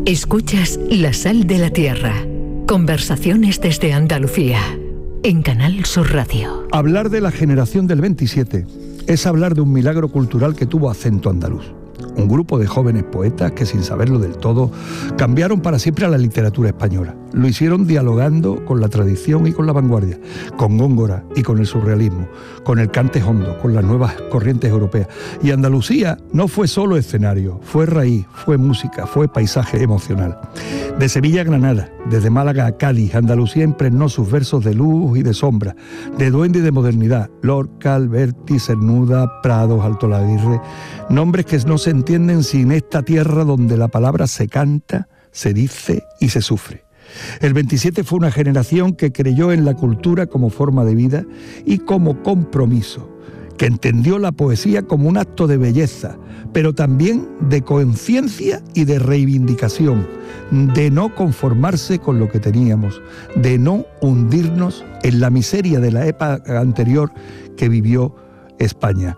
Escuchas La Sal de la Tierra. Conversaciones desde Andalucía. En Canal Sur Radio. Hablar de la generación del 27 es hablar de un milagro cultural que tuvo acento andaluz. Un grupo de jóvenes poetas que, sin saberlo del todo, cambiaron para siempre a la literatura española. Lo hicieron dialogando con la tradición y con la vanguardia, con Góngora y con el surrealismo, con el cante hondo, con las nuevas corrientes europeas. Y Andalucía no fue solo escenario, fue raíz, fue música, fue paisaje emocional. De Sevilla a Granada, desde Málaga a Cádiz, Andalucía impregnó sus versos de luz y de sombra, de duende y de modernidad. Lorca, Alberti, Cernuda, Prados, Alto Laguirre, nombres que no se entienden sin esta tierra donde la palabra se canta, se dice y se sufre. El 27 fue una generación que creyó en la cultura como forma de vida y como compromiso, que entendió la poesía como un acto de belleza, pero también de conciencia y de reivindicación, de no conformarse con lo que teníamos, de no hundirnos en la miseria de la época anterior que vivió España.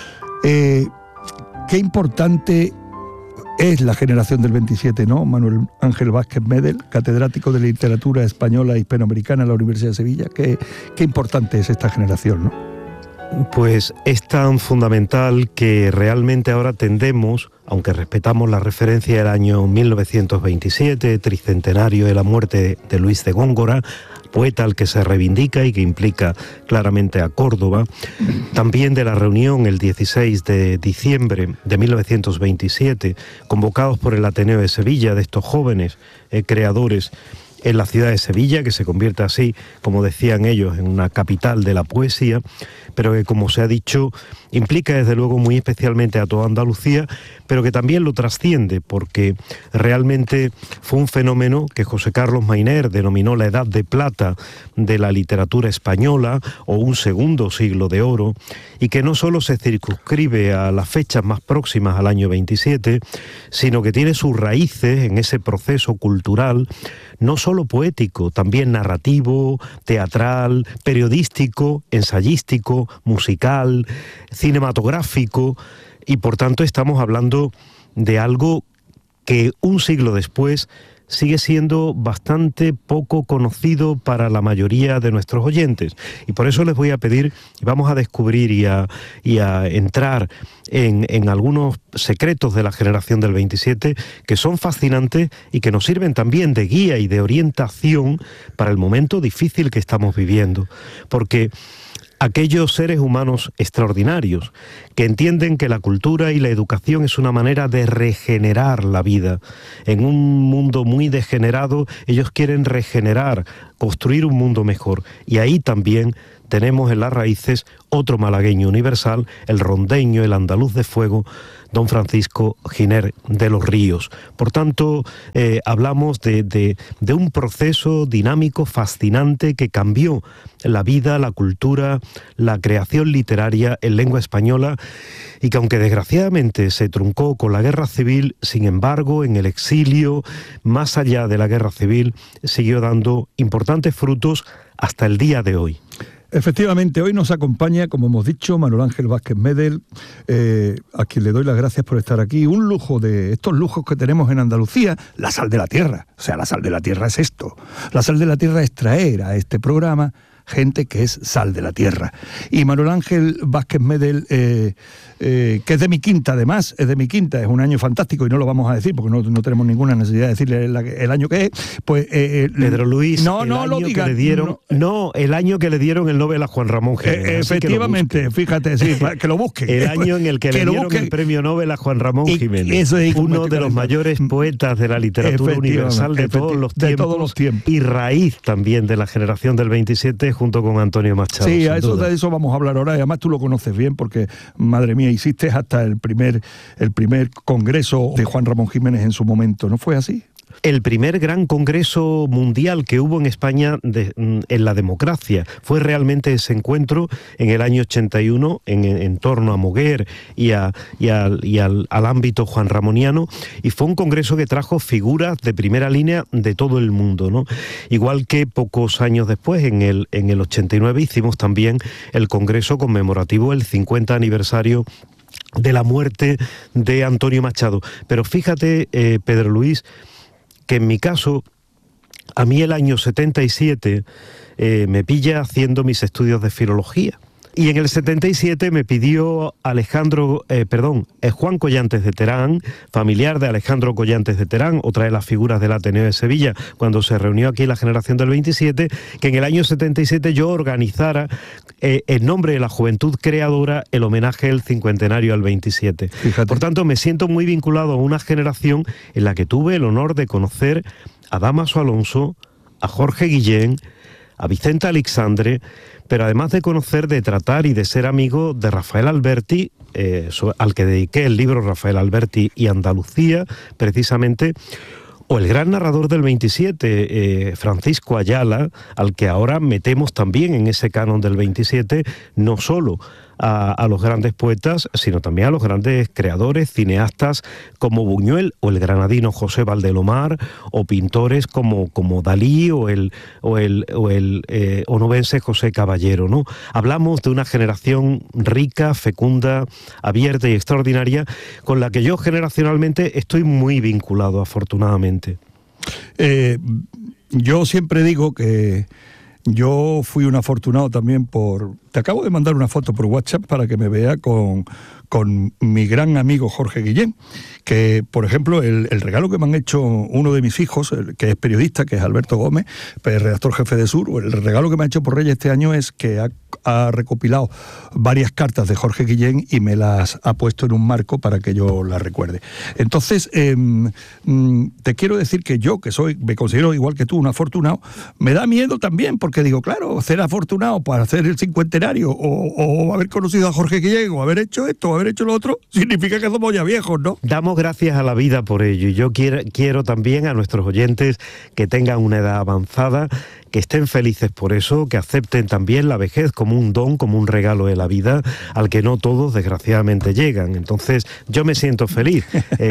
Qué importante es la generación del 27, ¿no? Manuel Ángel Vázquez Medel, catedrático de Literatura Española e Hispanoamericana en la Universidad de Sevilla. Qué importante es esta generación, ¿no? Pues es tan fundamental que realmente ahora tendemos, aunque respetamos la referencia del año 1927, tricentenario de la muerte de Luis de Góngora, poeta al que se reivindica y que implica claramente a Córdoba, también de la reunión el 16 de diciembre de 1927, convocados por el Ateneo de Sevilla, de estos jóvenes creadores en la ciudad de Sevilla, que se convierte así, como decían ellos, en una capital de la poesía, pero que, como se ha dicho, implica desde luego muy especialmente a toda Andalucía, pero que también lo trasciende, porque realmente fue un fenómeno que José Carlos Mayner denominó la Edad de Plata de la literatura española, o un segundo siglo de oro, y que no solo se circunscribe a las fechas más próximas al año 27, sino que tiene sus raíces en ese proceso cultural, no solo poético, también narrativo, teatral, periodístico, ensayístico, musical, cinematográfico, y por tanto estamos hablando de algo que un siglo después sigue siendo bastante poco conocido para la mayoría de nuestros oyentes. Y por eso les voy a pedir, y vamos a descubrir y a entrar en algunos secretos de la generación del 27 que son fascinantes y que nos sirven también de guía y de orientación para el momento difícil que estamos viviendo. Porque aquellos seres humanos extraordinarios que entienden que la cultura y la educación es una manera de regenerar la vida. En un mundo muy degenerado, ellos quieren regenerar, construir un mundo mejor. Y ahí también tenemos en las raíces otro malagueño universal, el rondeño, el andaluz de fuego, don Francisco Giner de los Ríos. Por tanto, hablamos de un proceso dinámico, fascinante, que cambió la vida, la cultura, la creación literaria en lengua española, y que aunque desgraciadamente se truncó con la guerra civil, sin embargo, en el exilio, más allá de la guerra civil, siguió dando importantes frutos hasta el día de hoy. Efectivamente, hoy nos acompaña, como hemos dicho, Manuel Ángel Vázquez Medel, a quien le doy las gracias por estar aquí. Un lujo de estos lujos que tenemos en Andalucía, la sal de la tierra. O sea, la sal de la tierra es esto. La sal de la tierra es traer a este programa gente que es sal de la tierra. Y Manuel Ángel Vázquez Medel, que es de mi quinta, además, es de mi quinta, es un año fantástico y no lo vamos a decir porque no tenemos ninguna necesidad de decirle el año que es. Pues, Pedro Luis, no lo diga. El año que le dieron el Nobel a Juan Ramón Jiménez. Efectivamente, fíjate, sí, que lo busquen. El año en el que le dieron el premio Nobel a Juan Ramón Jiménez. Uno de los mayores poetas de la literatura universal de todos los tiempos. Y raíz también de la generación del 27, junto con Antonio Machado. Sí, de eso vamos a hablar ahora, y además tú lo conoces bien porque, madre mía, hiciste hasta el primer congreso de Juan Ramón Jiménez en su momento, ¿no fue así? El primer gran congreso mundial que hubo en España en la democracia. Fue realmente ese encuentro en el año 81 en torno a Moguer y al ámbito juanramoniano, y fue un congreso que trajo figuras de primera línea de todo el mundo, ¿no? Igual que pocos años después, en el 89, hicimos también el congreso conmemorativo del 50 aniversario de la muerte de Antonio Machado. Pero fíjate, Pedro Luis, que en mi caso, a mí el año 77 me pilla haciendo mis estudios de filología. Y en el 77 me pidió Juan Collantes de Terán, familiar de Alejandro Collantes de Terán, otra de las figuras del Ateneo de Sevilla, cuando se reunió aquí la generación del 27, que en el año 77 yo organizara, en nombre de la juventud creadora, el homenaje del cincuentenario al 27. Fíjate. Por tanto, me siento muy vinculado a una generación en la que tuve el honor de conocer a Dámaso Alonso, a Jorge Guillén, a Vicente Aleixandre, pero además de conocer, de tratar y de ser amigo de Rafael Alberti, al que dediqué el libro Rafael Alberti y Andalucía, precisamente, o el gran narrador del 27, Francisco Ayala, al que ahora metemos también en ese canon del 27, no solo a los grandes poetas, sino también a los grandes creadores, cineastas como Buñuel o el granadino José Valdelomar, o pintores como Dalí o el onubense José Caballero, ¿no? Hablamos de una generación rica, fecunda, abierta y extraordinaria, con la que yo generacionalmente estoy muy vinculado, afortunadamente. Yo siempre digo que yo fui un afortunado también Te acabo de mandar una foto por WhatsApp para que me vea con mi gran amigo Jorge Guillén, que, por ejemplo, el regalo que me han hecho uno de mis hijos, que es periodista, que es Alberto Gómez, redactor jefe de Sur, el regalo que me ha hecho por Reyes este año es que ha recopilado varias cartas de Jorge Guillén y me las ha puesto en un marco para que yo las recuerde. Entonces, te quiero decir que yo, que me considero igual que tú, un afortunado, me da miedo también, porque digo, claro, ser afortunado para hacer el cincuentenario o haber conocido a Jorge Guillén o haber hecho esto o haber hecho lo otro, significa que somos ya viejos, ¿no? Damos gracias a la vida por ello, y yo quiero también a nuestros oyentes que tengan una edad avanzada, que estén felices por eso, que acepten también la vejez como un don, como un regalo de la vida, al que no todos desgraciadamente llegan. Entonces yo me siento feliz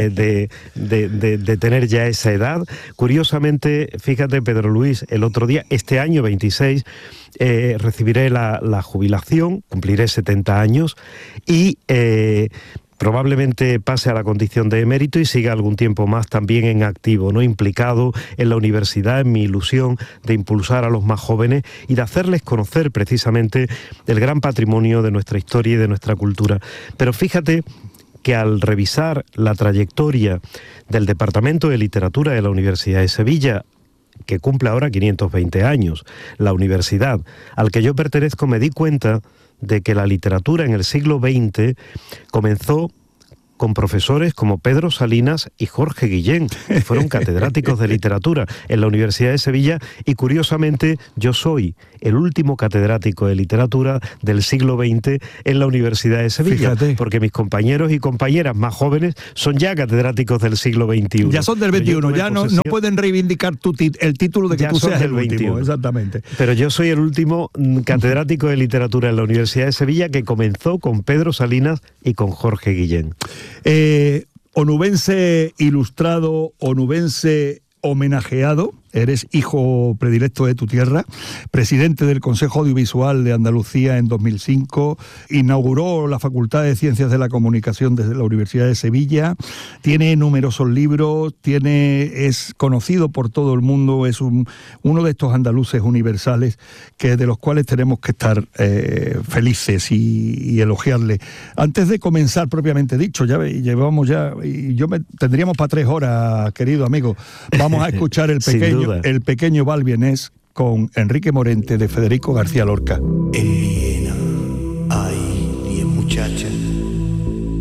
de tener ya esa edad. Curiosamente, fíjate, Pedro Luis, el otro día, este año 26, recibiré la jubilación, cumpliré 70 años y probablemente pase a la condición de emérito y siga algún tiempo más también en activo, ¿no? Implicado en la universidad, en mi ilusión de impulsar a los más jóvenes y de hacerles conocer precisamente el gran patrimonio de nuestra historia y de nuestra cultura. Pero fíjate que al revisar la trayectoria del Departamento de Literatura de la Universidad de Sevilla, que cumple ahora 520 años, la universidad al que yo pertenezco, me di cuenta de que la literatura en el siglo XX comenzó con profesores como Pedro Salinas y Jorge Guillén, que fueron catedráticos de literatura en la Universidad de Sevilla, y curiosamente yo soy el último catedrático de literatura del siglo XX en la Universidad de Sevilla. Fíjate. Porque mis compañeros y compañeras más jóvenes son ya catedráticos del siglo XXI. Ya son del XXI, ya no pueden reivindicar el título de que tú seas el último. Exactamente. Pero yo soy el último catedrático de literatura en la Universidad de Sevilla, que comenzó con Pedro Salinas y con Jorge Guillén. Onubense ilustrado, onubense homenajeado, eres hijo predilecto de tu tierra, presidente del Consejo Audiovisual de Andalucía en 2005, inauguró la Facultad de Ciencias de la Comunicación desde la Universidad de Sevilla, tiene numerosos libros, es conocido por todo el mundo, es uno de estos andaluces universales de los cuales tenemos que estar felices y elogiarle. Antes de comenzar propiamente dicho, tendríamos para 3 horas, querido amigo. Vamos a escuchar el pequeño Valbienés con Enrique Morente de Federico García Lorca.